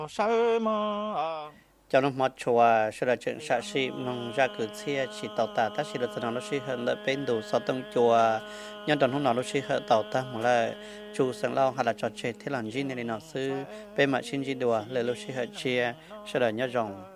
sao mà cho nó mất chùa sẽ là chuyện xã sĩ nông ra cử xe chỉ tàu ta ta chỉ là tao nó sẽ hơn là bên đủ sáu tầng chùa nhân toàn hôm nào nó sẽ hơn tàu ta mà là chủ sáng lao hay là trò chơi thế làm gì này nó sư bên mà xin gì đùa lời nó sẽ hơn chia sẽ là nhớ rồng